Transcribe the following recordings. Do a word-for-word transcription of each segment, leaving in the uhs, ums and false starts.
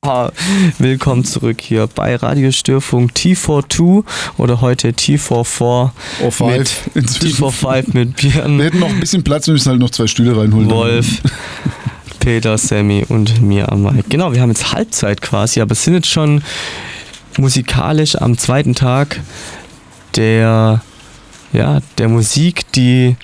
Willkommen zurück hier bei Radiostörfunk T zweiundvierzig oder heute T vierundvierzig mit T fünfundvierzig mit Björn. Wir hätten noch ein bisschen Platz, wir müssen halt noch zwei Stühle reinholen. Wolf, Peter, Sammy und mir am Mike. Genau, wir haben jetzt Halbzeit quasi, aber sind jetzt schon musikalisch am zweiten Tag der, ja, der Musik, die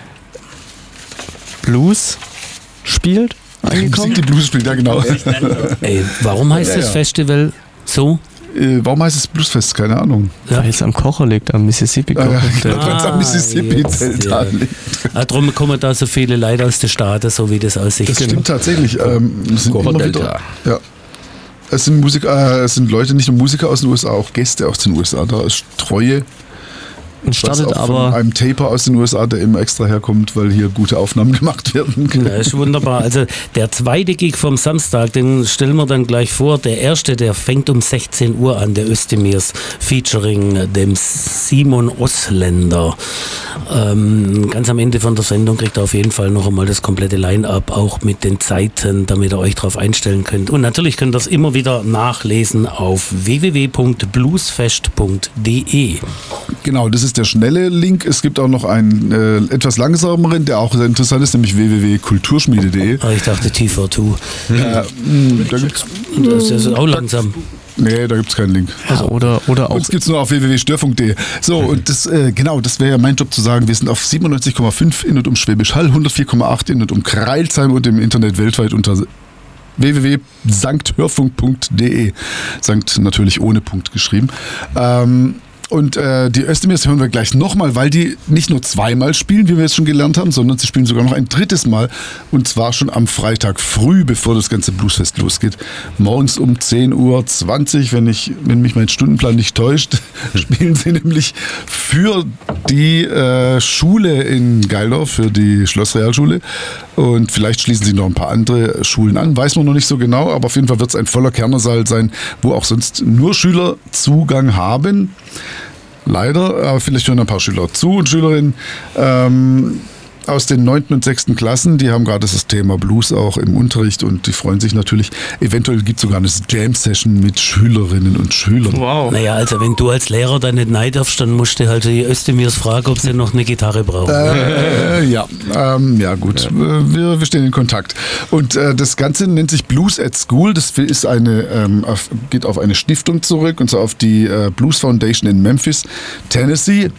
Blues spielt. Musik, die Blues spielt, ja genau. Ey, warum heißt ja, das ja. Festival so? Äh, warum heißt es Bluesfest? Keine Ahnung. Ja. Weil es am Kocher liegt, am Mississippi Ah, Kocher. ja, weil es am Mississippi ja. liegt. Ah, darum kommen da so viele Leute aus den Staaten, so wie das aussieht. Das stimmt tatsächlich. Ähm, es sind immer wieder, ja. Es sind Musiker, äh, es sind Leute, nicht nur Musiker aus den U S A, auch Gäste aus den U S A. Da ist Treue. Und startet auch aber von einem Taper aus den U S A, der immer extra herkommt, weil hier gute Aufnahmen gemacht werden können. Ja, ist wunderbar. Also der zweite Gig vom Samstag, den stellen wir dann gleich vor. Der erste, der fängt um sechzehn Uhr an, der Özdemirs, featuring dem Simon Osländer. Ähm, ganz am Ende von der Sendung kriegt ihr auf jeden Fall noch einmal das komplette Line-Up, auch mit den Zeiten, damit ihr euch darauf einstellen könnt. Und natürlich könnt ihr es immer wieder nachlesen auf w w w punkt bluesfest punkt d e. Genau, das ist der schnelle Link. Es gibt auch noch einen äh, etwas langsameren, der auch sehr interessant ist, nämlich w w w punkt kulturschmiede punkt d e. Ah, ich dachte T vierundvierzig. Äh, da gibt's, Das ist auch langsam. nee, da gibt es keinen Link. also, oder, oder auch Uns gibt es nur auf w w w punkt störfunk punkt d e. So, und das, äh, genau, das wäre ja mein Job zu sagen, wir sind auf siebenundneunzig Komma fünf in und um Schwäbisch Hall, hundertvier Komma acht in und um Kreilsheim und im Internet weltweit unter w w w punkt sankt hörfunk punkt d e. Sankt natürlich ohne Punkt geschrieben. Ähm, Und äh, die Özdemirs hören wir gleich nochmal, weil die nicht nur zweimal spielen, wie wir jetzt schon gelernt haben, sondern sie spielen sogar noch ein drittes Mal. Und zwar schon am Freitag früh, bevor das ganze Bluesfest losgeht. Morgens um zehn Uhr zwanzig, wenn, ich, wenn mich mein Stundenplan nicht täuscht, spielen sie nämlich für die äh, Schule in Geildorf, für die Schlossrealschule. Und vielleicht schließen sie noch ein paar andere Schulen an, weiß man noch nicht so genau. Aber auf jeden Fall wird es ein voller Kernersaal sein, wo auch sonst nur Schüler Zugang haben. Leider, aber vielleicht hören ein paar Schüler zu und Schülerinnen ähm, aus den neunten und sechsten Klassen, die haben gerade das Thema Blues auch im Unterricht und die freuen sich natürlich. Eventuell gibt es sogar eine Jam-Session mit Schülerinnen und Schülern. wow. Naja, also wenn du als Lehrer da nicht nein darfst, dann musst du halt die Özdemirs fragen, ob sie noch eine Gitarre brauchen. Äh, ja, ähm, ja gut, ja. Wir, wir stehen in Kontakt. Und äh, das Ganze nennt sich Blues at School. Das ist eine, ähm, auf, geht auf eine Stiftung zurück, und zwar auf die äh, Blues Foundation in Memphis, Tennessee.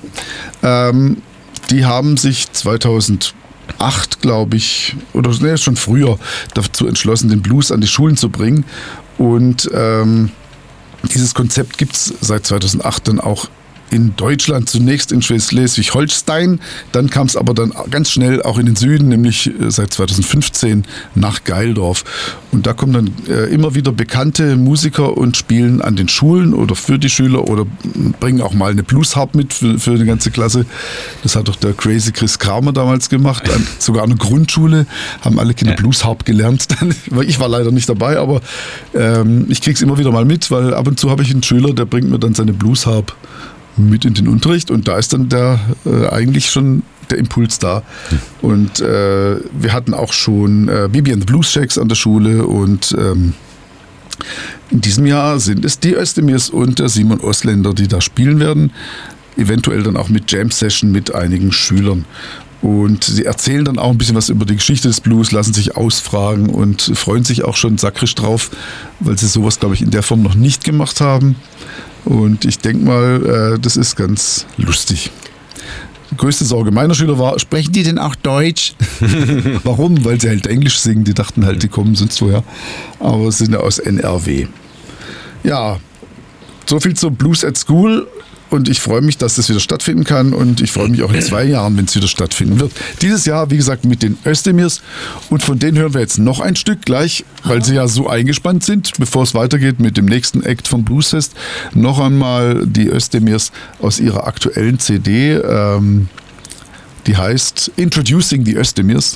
Ähm, Die haben sich zweitausendacht, glaube ich, oder nee, schon früher dazu entschlossen, den Blues an die Schulen zu bringen. Und ähm, dieses Konzept gibt es seit zweitausendacht dann auch in Deutschland, zunächst in Schleswig-Holstein, dann kam es aber dann ganz schnell auch in den Süden, nämlich seit zweitausendfünfzehn nach Geildorf. Und da kommen dann äh, immer wieder bekannte Musiker und spielen an den Schulen oder für die Schüler oder bringen auch mal eine Bluesharp mit für, für die ganze Klasse. Das hat doch der Crazy Chris Kramer damals gemacht, an, sogar an der Grundschule haben alle Kinder ja. Bluesharp gelernt. Ich war leider nicht dabei, aber ähm, ich krieg's immer wieder mal mit, weil ab und zu habe ich einen Schüler, der bringt mir dann seine Bluesharp mit in den Unterricht und da ist dann der äh, eigentlich schon der Impuls da. Mhm. Und äh, wir hatten auch schon äh, Bibi and the Blues Shacks an der Schule und ähm, in diesem Jahr sind es die Özdemirs und der Simon Osländer, die da spielen werden. Eventuell dann auch mit Jam-Session mit einigen Schülern. Und sie erzählen dann auch ein bisschen was über die Geschichte des Blues, lassen sich ausfragen und freuen sich auch schon sakrisch drauf, weil sie sowas, glaube ich, in der Form noch nicht gemacht haben. Und ich denke mal, äh, das ist ganz lustig. Die größte Sorge meiner Schüler war, sprechen die denn auch Deutsch? Warum? Weil sie halt Englisch singen. Die dachten halt, die kommen sonst woher. Aber sie sind ja aus N R W. Ja, so viel zur Blues at School. Und ich freue mich, dass das wieder stattfinden kann. Und ich freue mich auch in zwei Jahren, wenn es wieder stattfinden wird. Dieses Jahr, wie gesagt, mit den Özdemirs. Und von denen hören wir jetzt noch ein Stück gleich, weil sie ja so eingespannt sind, bevor es weitergeht mit dem nächsten Act vom Bluesfest. Noch einmal die Özdemirs aus ihrer aktuellen C D. Ähm, die heißt Introducing the Özdemirs.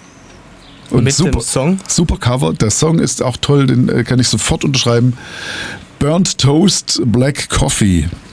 Und mit super, dem Song? Super Cover. Der Song ist auch toll, den kann ich sofort unterschreiben. Burnt Toast, Black Coffee.